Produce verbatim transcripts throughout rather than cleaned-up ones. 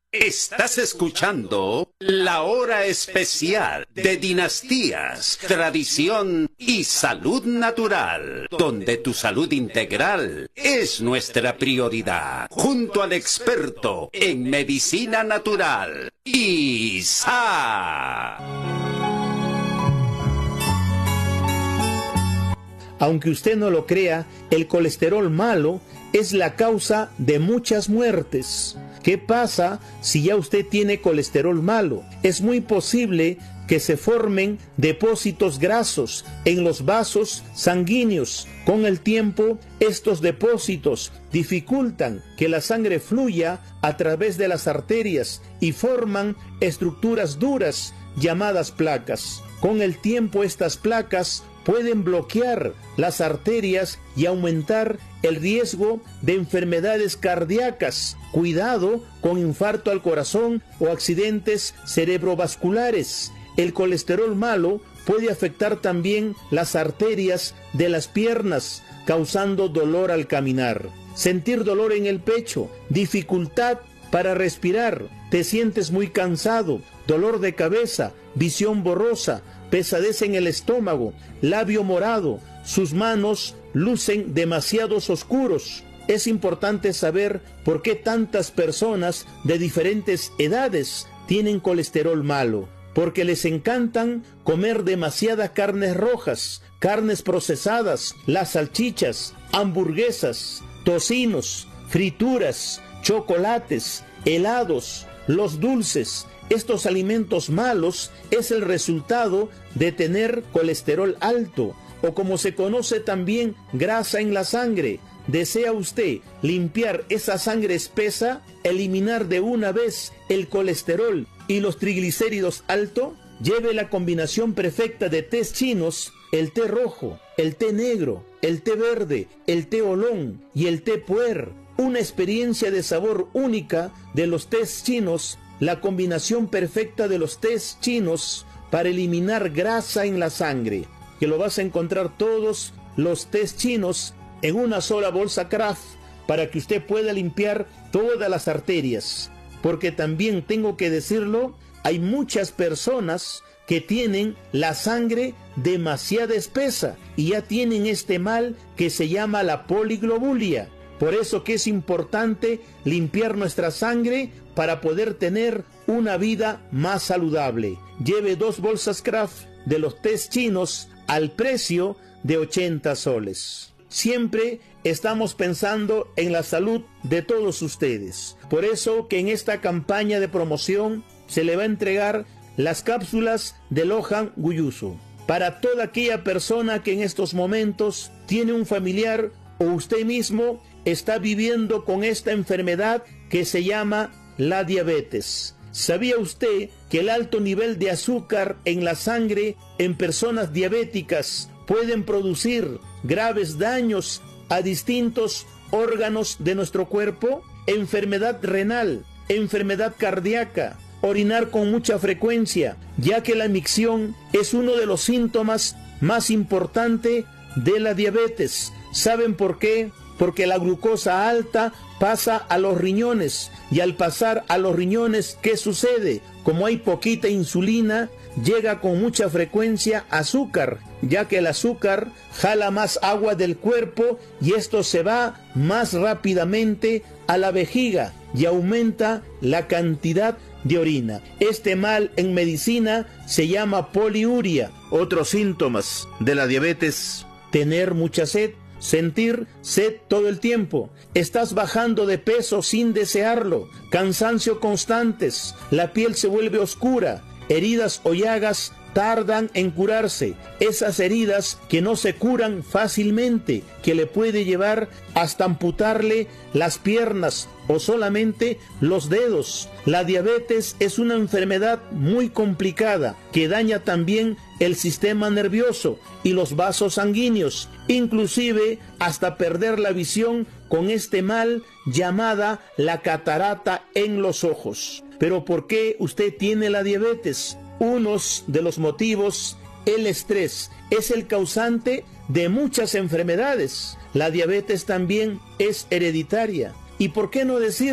Estás escuchando La Hora Especial de Dinastías, Tradición y Salud Natural, donde tu salud integral es nuestra prioridad, junto al experto en medicina natural, Isa. Aunque usted no lo crea, el colesterol malo es la causa de muchas muertes. ¿Qué pasa si ya usted tiene colesterol malo? Es muy posible que se formen depósitos grasos en los vasos sanguíneos. Con el tiempo, estos depósitos dificultan que la sangre fluya a través de las arterias y forman estructuras duras llamadas placas. Con el tiempo, estas placas pueden bloquear las arterias y aumentar el riesgo de enfermedades cardíacas. Cuidado con infarto al corazón o accidentes cerebrovasculares. El colesterol malo puede afectar también las arterias de las piernas, causando dolor al caminar. Sentir dolor en el pecho, dificultad para respirar, te sientes muy cansado, dolor de cabeza, visión borrosa, pesadez en el estómago, labio morado, sus manos lucen demasiados oscuros. Es importante saber por qué tantas personas de diferentes edades tienen colesterol malo. Porque les encantan comer demasiadas carnes rojas, carnes procesadas, las salchichas, hamburguesas, tocinos, frituras, chocolates, helados, los dulces. Estos alimentos malos es el resultado de tener colesterol alto, o como se conoce también, grasa en la sangre. ¿Desea usted limpiar esa sangre espesa, eliminar de una vez el colesterol y los triglicéridos altos? Lleve la combinación perfecta de tés chinos, el té rojo, el té negro, el té verde, el té oolong y el té puer. Una experiencia de sabor única de los tés chinos, la combinación perfecta de los tés chinos para eliminar grasa en la sangre, que lo vas a encontrar todos los tés chinos en una sola bolsa Kraft para que usted pueda limpiar todas las arterias. Porque también tengo que decirlo, hay muchas personas que tienen la sangre demasiado espesa y ya tienen este mal que se llama la poliglobulia. Por eso que es importante limpiar nuestra sangre para poder tener una vida más saludable. Lleve dos bolsas Kraft de los tés chinos al precio de ochenta soles. Siempre estamos pensando en la salud de todos ustedes. Por eso que en esta campaña de promoción se le va a entregar las cápsulas de Lohan Guyuso. Para toda aquella persona que en estos momentos tiene un familiar o usted mismo está viviendo con esta enfermedad que se llama la diabetes. ¿Sabía usted que el alto nivel de azúcar en la sangre en personas diabéticas pueden producir graves daños a distintos órganos de nuestro cuerpo? Enfermedad renal, enfermedad cardíaca, orinar con mucha frecuencia, ya que la micción es uno de los síntomas más importantes de la diabetes. ¿Saben por qué? Porque la glucosa alta pasa a los riñones y al pasar a los riñones, ¿qué sucede? Como hay poquita insulina, llega con mucha frecuencia azúcar, ya que el azúcar jala más agua del cuerpo y esto se va más rápidamente a la vejiga y aumenta la cantidad de orina. Este mal en medicina se llama poliuria. Otros síntomas de la diabetes: tener mucha sed, sentir sed todo el tiempo, estás bajando de peso sin desearlo, cansancio constantes, la piel se vuelve oscura, heridas o llagas tardan en curarse, esas heridas que no se curan fácilmente, que le puede llevar hasta amputarle las piernas o solamente los dedos. La diabetes es una enfermedad muy complicada que daña también el sistema nervioso y los vasos sanguíneos, inclusive hasta perder la visión con este mal llamada la catarata en los ojos. Pero ¿por qué usted tiene la diabetes? Unos de los motivos, el estrés, es el causante de muchas enfermedades. La diabetes también es hereditaria. ¿Y por qué no decirlo?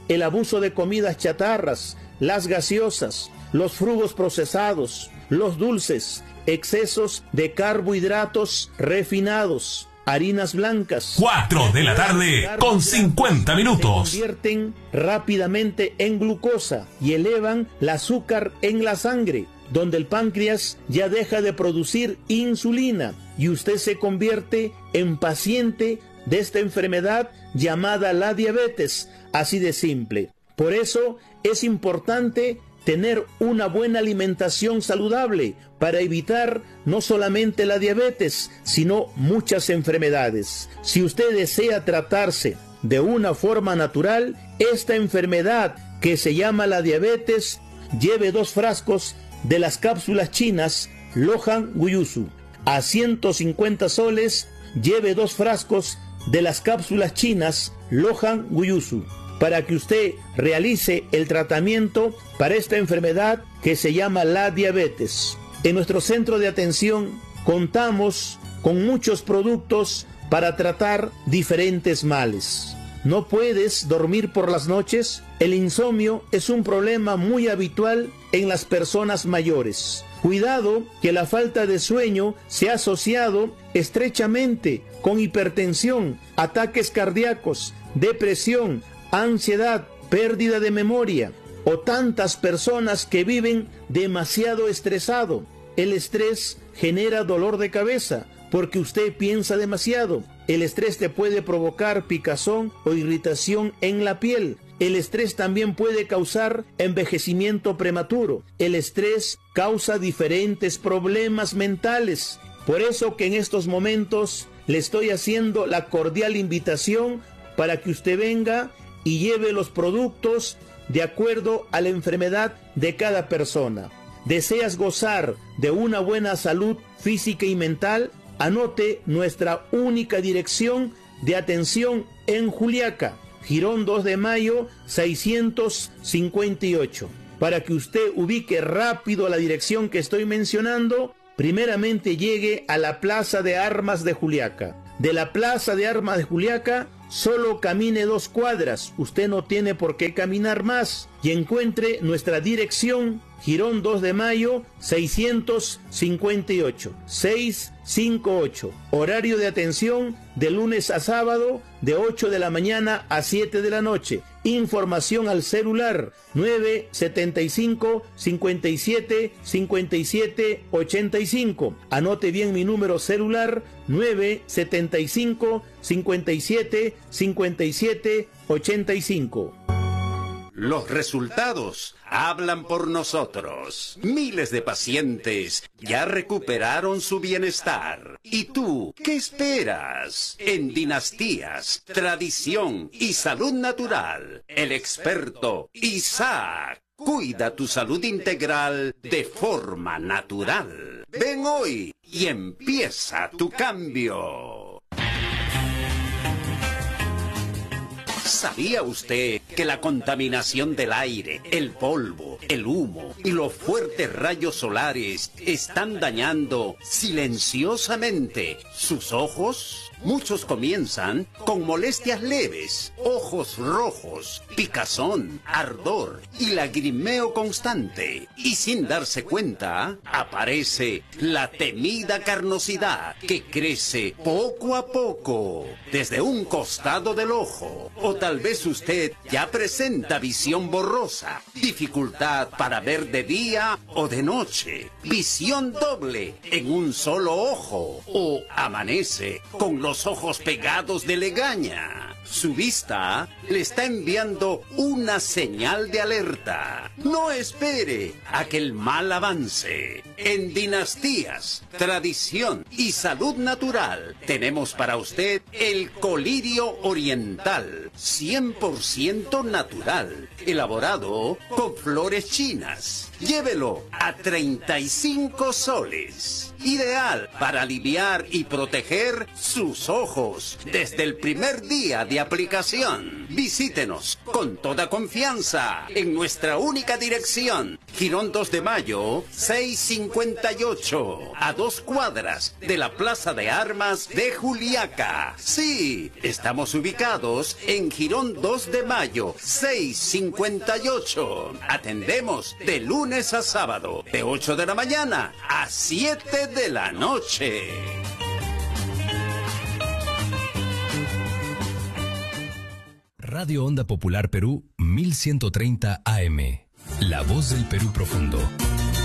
el abuso de comidas chatarras, las gaseosas, los frugos procesados, los dulces, excesos de carbohidratos refinados, harinas blancas. cuatro de la tarde con cincuenta minutos. Se convierten rápidamente en glucosa y elevan el azúcar en la sangre, donde el páncreas ya deja de producir insulina y usted se convierte en paciente de esta enfermedad llamada la diabetes, así de simple. Por eso es importante tener una buena alimentación saludable para evitar no solamente la diabetes, sino muchas enfermedades. Si usted desea tratarse de una forma natural, esta enfermedad que se llama la diabetes, lleve dos frascos de las cápsulas chinas Lohan Guyusu. A ciento cincuenta soles, lleve dos frascos de las cápsulas chinas Lohan Guyusu, para que usted realice el tratamiento para esta enfermedad que se llama la diabetes. En nuestro centro de atención contamos con muchos productos para tratar diferentes males. ¿No puedes dormir por las noches? El insomnio es un problema muy habitual en las personas mayores. Cuidado que la falta de sueño se ha asociado estrechamente con hipertensión, ataques cardíacos, depresión, ansiedad, pérdida de memoria, o tantas personas que viven demasiado estresado. El estrés genera dolor de cabeza porque usted piensa demasiado. El estrés te puede provocar picazón o irritación en la piel. El estrés también puede causar envejecimiento prematuro. El estrés causa diferentes problemas mentales. Por eso que en estos momentos le estoy haciendo la cordial invitación para que usted venga y lleve los productos de acuerdo a la enfermedad de cada persona. ¿Deseas gozar de una buena salud física y mental? Anote nuestra única dirección de atención en Juliaca, Girón dos de Mayo seiscientos cincuenta y ocho. Para que usted ubique rápido la dirección que estoy mencionando, primeramente llegue a la Plaza de Armas de Juliaca. De la Plaza de Armas de Juliaca, solo camine dos cuadras, usted no tiene por qué caminar más, y encuentre nuestra dirección, Girón dos de Mayo seiscientos cincuenta y ocho, seiscientos cincuenta y ocho. Horario de atención de lunes a sábado de ocho de la mañana a siete de la noche. Información al celular nueve setenta y cinco, cincuenta y siete, cincuenta y siete, ochenta y cinco. Anote bien mi número celular nueve setenta y cinco, cincuenta y siete, cincuenta y siete, ochenta y cinco. Los resultados hablan por nosotros. Miles de pacientes ya recuperaron su bienestar. ¿Y tú qué esperas? En Dinastías, Tradición y Salud Natural, el experto Isaac cuida tu salud integral de forma natural. Ven hoy y empieza tu cambio. ¿Sabía usted que la contaminación del aire, el polvo, el humo y los fuertes rayos solares están dañando silenciosamente sus ojos? Muchos comienzan con molestias leves, ojos rojos, picazón, ardor y lagrimeo constante. Y sin darse cuenta, aparece la temida carnosidad que crece poco a poco desde un costado del ojo. O tal vez usted ya presenta visión borrosa, dificultad para ver de día o de noche, visión doble en un solo ojo, o amanece con los Los ojos pegados de legaña. Su vista le está enviando una señal de alerta. No espere a que el mal avance. En Dinastías, Tradición y Salud Natural tenemos para usted el colirio oriental, cien por ciento natural, elaborado con flores chinas. Llévelo a treinta y cinco soles. Ideal para aliviar y proteger sus ojos desde el primer día de aplicación. Visítenos con toda confianza en nuestra única dirección, Girón dos de Mayo seiscientos cincuenta y ocho, a dos cuadras de la Plaza de Armas de Juliaca. Sí, estamos ubicados en en Girón dos de Mayo, seiscientos cincuenta y ocho. Atendemos de lunes a sábado, de ocho de la mañana a siete de la noche. Radio Onda Popular Perú mil ciento treinta A M. La voz del Perú profundo.